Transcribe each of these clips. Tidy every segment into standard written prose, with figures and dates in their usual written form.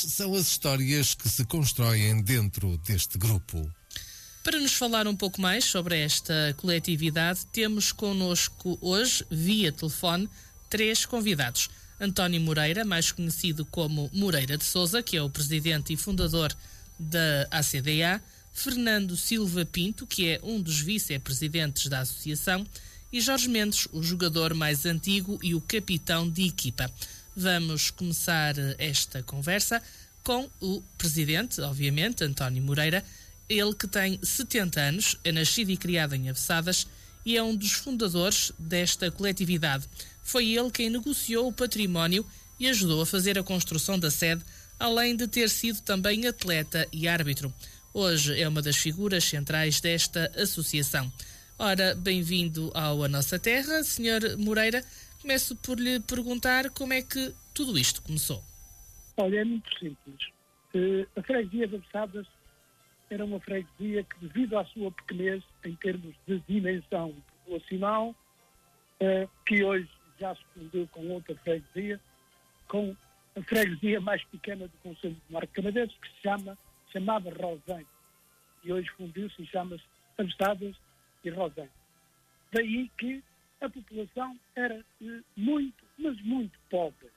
são as histórias que se constroem dentro deste grupo? Para nos falar um pouco mais sobre esta coletividade, temos connosco hoje, via telefone, 3 convidados. António Moreira, mais conhecido como Moreira de Sousa, que é o presidente e fundador da ACDA, Fernando Silva Pinto, que é um dos vice-presidentes da associação, e Jorge Mendes, o jogador mais antigo e o capitão de equipa. Vamos começar esta conversa com o presidente, obviamente, António Moreira, ele que tem 70 anos, é nascido e criado em Aveçadas e é um dos fundadores desta coletividade. Foi ele quem negociou o património e ajudou a fazer a construção da sede, além de ter sido também atleta e árbitro. Hoje é uma das figuras centrais desta associação. Ora, bem-vindo à nossa terra, Sr. Moreira. Começo por lhe perguntar como é que tudo isto começou. Olha, é muito simples. A freguesia de Aveçadas era uma freguesia que, devido à sua pequenez em termos de dimensão populacional, que hoje já se fundiu com outra freguesia, com a freguesia mais pequena do concelho de Marco Canadense, que chamava Rosém. E hoje fundiu-se e chama-se Aveçadas e Rosém. Daí que a população era muito, mas muito pobre.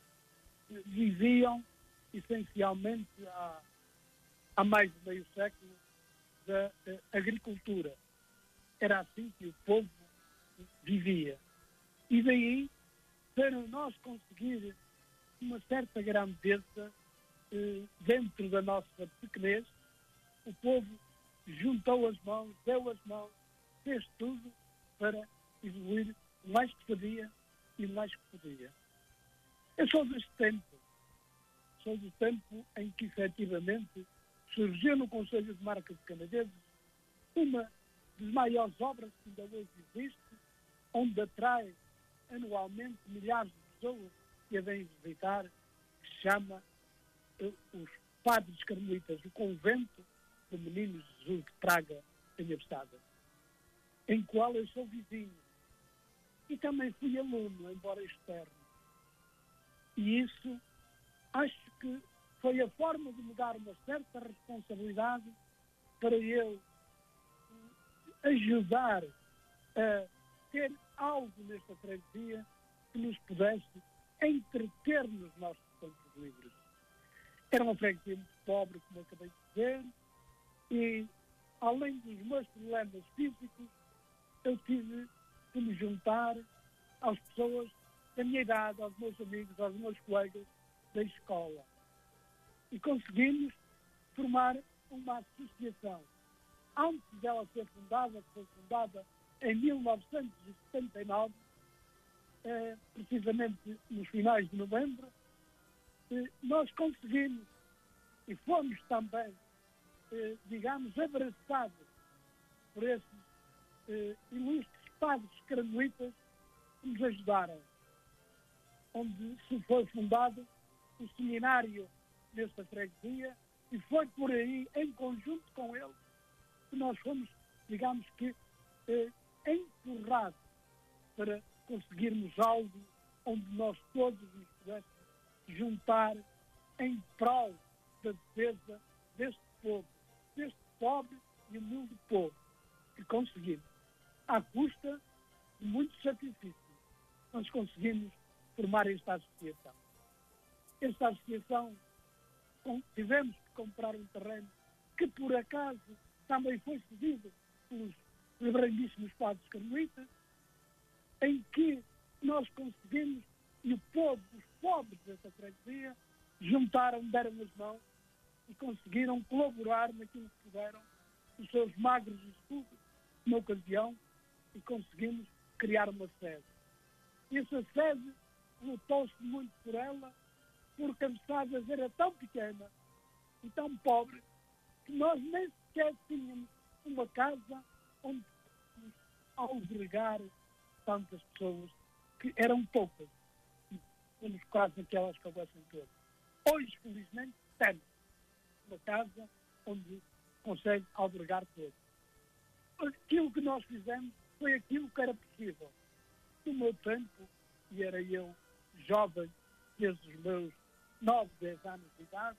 Viviam essencialmente há mais de meio século da agricultura. Era assim que o povo vivia. E daí, para nós conseguir uma certa grandeza dentro da nossa pequenez, o povo juntou as mãos, deu as mãos, fez tudo para evoluir o mais que sabia e o mais que podia. Eu sou deste tempo. Sou do tempo em que, efetivamente, surgiu no Conselho de Marca de Canadenses uma das maiores obras que ainda hoje existe, onde atrai anualmente milhares de pessoas que a vêm visitar, que se chama os Padres Carmelitas, o Convento do Menino Jesus de Praga, em Aveçadas, em qual eu sou vizinho. E também fui aluno, embora externo. E isso, acho que foi a forma de me dar uma certa responsabilidade para eu ajudar a ter algo nesta freguesia que nos pudesse entreter nos nossos tempos livres. Era uma freguesia muito pobre, como acabei de dizer, e além dos meus problemas físicos, eu tive que me juntar às pessoas da minha idade, aos meus amigos, aos meus colegas da escola. E conseguimos formar uma associação. Antes dela ser fundada, que foi fundada em 1979, precisamente nos finais de novembro, nós conseguimos e fomos também, digamos, abraçados por esses ilustres padres carmelitas que nos ajudaram, onde se foi fundado o seminário nesta freguesia, e foi por aí, em conjunto com ele, que nós fomos, digamos que, empurrados para conseguirmos algo onde nós todos nos pudéssemos juntar em prol da defesa deste pobre e humilde povo, que conseguimos, à custa de muito sacrifício, nós conseguimos formar esta associação. Esta associação, tivemos que comprar um terreno que, por acaso, também foi cedido pelos reverendíssimos padres carmelitas, em que nós conseguimos, e o povo, os pobres dessa freguesia, juntaram, deram as mãos e conseguiram colaborar naquilo que puderam, os seus magros estudos, na ocasião, e conseguimos criar uma sede. E essa sede lutou-se muito por ela, porque Aveçadas era tão pequena e tão pobre que nós nem sequer tínhamos uma casa onde albergar tantas pessoas, que eram poucas. Temos quase aquelas que houvessem todas. Hoje, felizmente, temos uma casa onde consegue albergar todos. Aquilo que nós fizemos foi aquilo que era possível. No meu tempo, e era eu jovem, desde os meus 9, 10 anos de idade,